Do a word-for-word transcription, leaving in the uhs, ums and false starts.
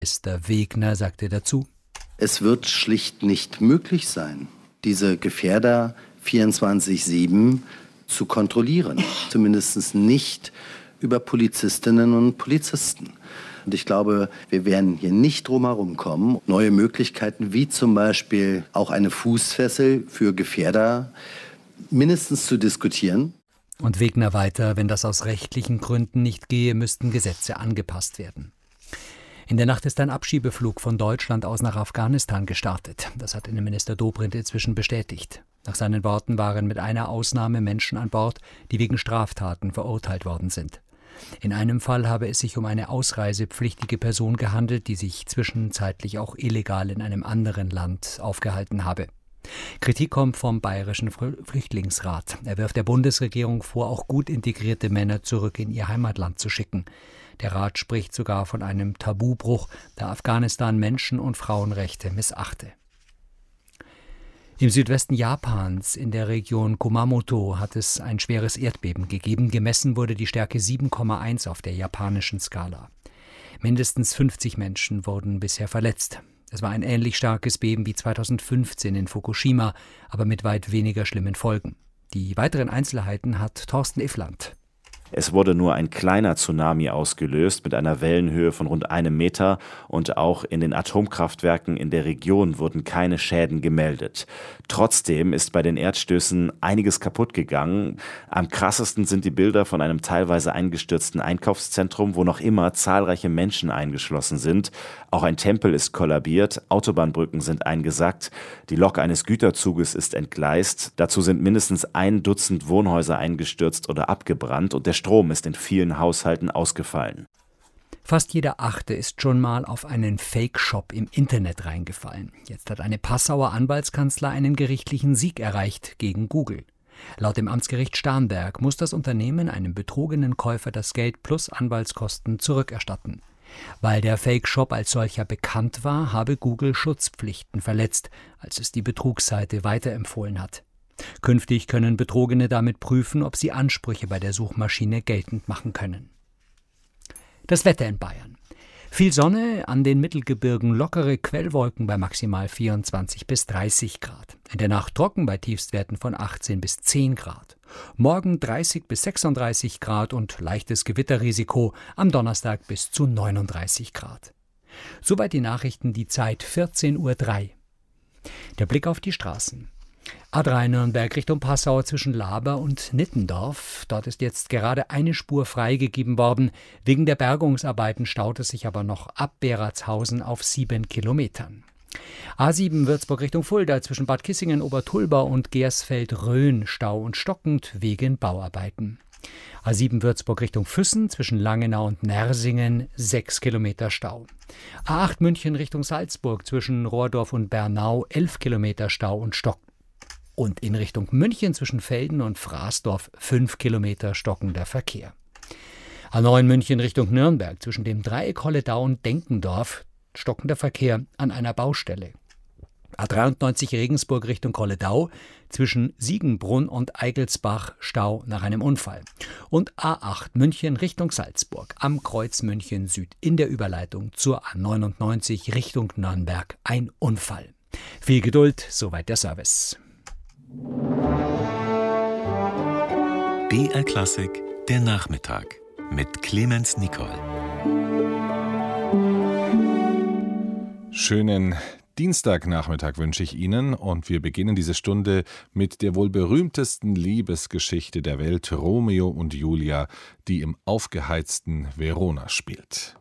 Minister Wegner sagte dazu: Es wird schlicht nicht möglich sein, diese Gefährder vierundzwanzig sieben zu kontrollieren. Zumindest nicht über Polizistinnen und Polizisten. Und ich glaube, wir werden hier nicht drum herum kommen, neue Möglichkeiten wie zum Beispiel auch eine Fußfessel für Gefährder mindestens zu diskutieren. Und Wegner weiter: Wenn das aus rechtlichen Gründen nicht gehe, müssten Gesetze angepasst werden. In der Nacht ist ein Abschiebeflug von Deutschland aus nach Afghanistan gestartet. Das hat Innenminister Dobrindt inzwischen bestätigt. Nach seinen Worten waren mit einer Ausnahme Menschen an Bord, die wegen Straftaten verurteilt worden sind. In einem Fall habe es sich um eine ausreisepflichtige Person gehandelt, die sich zwischenzeitlich auch illegal in einem anderen Land aufgehalten habe. Kritik kommt vom Bayerischen Flüchtlingsrat. Er wirft der Bundesregierung vor, auch gut integrierte Männer zurück in ihr Heimatland zu schicken. Der Rat spricht sogar von einem Tabubruch, da Afghanistan Menschen- und Frauenrechte missachte. Im Südwesten Japans, in der Region Kumamoto, hat es ein schweres Erdbeben gegeben. Gemessen wurde die Stärke sieben Komma eins auf der japanischen Skala. Mindestens fünfzig Menschen wurden bisher verletzt. Es war ein ähnlich starkes Beben wie zweitausendfünfzehn in Fukushima, aber mit weit weniger schlimmen Folgen. Die weiteren Einzelheiten hat Thorsten Iffland. Es wurde nur ein kleiner Tsunami ausgelöst mit einer Wellenhöhe von rund einem Meter und auch in den Atomkraftwerken in der Region wurden keine Schäden gemeldet. Trotzdem ist bei den Erdstößen einiges kaputt gegangen. Am krassesten sind die Bilder von einem teilweise eingestürzten Einkaufszentrum, wo noch immer zahlreiche Menschen eingeschlossen sind. Auch ein Tempel ist kollabiert, Autobahnbrücken sind eingesackt, die Lok eines Güterzuges ist entgleist. Dazu sind mindestens ein Dutzend Wohnhäuser eingestürzt oder abgebrannt und der Strom ist in vielen Haushalten ausgefallen. Fast jeder Achte ist schon mal auf einen Fake-Shop im Internet reingefallen. Jetzt hat eine Passauer Anwaltskanzlei einen gerichtlichen Sieg erreicht gegen Google. Laut dem Amtsgericht Starnberg muss das Unternehmen einem betrogenen Käufer das Geld plus Anwaltskosten zurückerstatten. Weil der Fake-Shop als solcher bekannt war, habe Google Schutzpflichten verletzt, als es die Betrugsseite weiterempfohlen hat. Künftig können Betrogene damit prüfen, ob sie Ansprüche bei der Suchmaschine geltend machen können. Das Wetter in Bayern. Viel Sonne, an den Mittelgebirgen lockere Quellwolken bei maximal vierundzwanzig bis dreißig Grad. In der Nacht trocken bei Tiefstwerten von achtzehn bis zehn Grad. Morgen dreißig bis sechsunddreißig Grad und leichtes Gewitterrisiko, am Donnerstag bis zu neununddreißig Grad. Soweit die Nachrichten, die Zeit vierzehn Uhr drei. Der Blick auf die Straßen. A drei Nürnberg Richtung Passau zwischen Laber und Nittendorf. Dort ist jetzt gerade eine Spur freigegeben worden. Wegen der Bergungsarbeiten staut es sich aber noch ab Beratshausen auf sieben Kilometern. A sieben Würzburg Richtung Fulda zwischen Bad Kissingen, Obertulbau und Gersfeld-Rhön Stau und stockend wegen Bauarbeiten. A sieben Würzburg Richtung Füssen zwischen Langenau und Nersingen sechs Kilometer Stau. A acht München Richtung Salzburg zwischen Rohrdorf und Bernau elf Kilometer Stau und stockend. Und in Richtung München zwischen Velden und Fraßdorf fünf Kilometer stockender Verkehr. A neun München Richtung Nürnberg zwischen dem Dreieck Holledau und Denkendorf stockender Verkehr an einer Baustelle. A dreiundneunzig Regensburg Richtung Holledau zwischen Siegenbrunn und Eigelsbach Stau nach einem Unfall. Und A acht München Richtung Salzburg am Kreuz München Süd in der Überleitung zur A neunundneunzig Richtung Nürnberg ein Unfall. Viel Geduld, soweit der Service. B R Klassik, der Nachmittag mit Clemens Nicol. Schönen Dienstagnachmittag wünsche ich Ihnen und wir beginnen diese Stunde mit der wohl berühmtesten Liebesgeschichte der Welt, Romeo und Julia, die im aufgeheizten Verona spielt.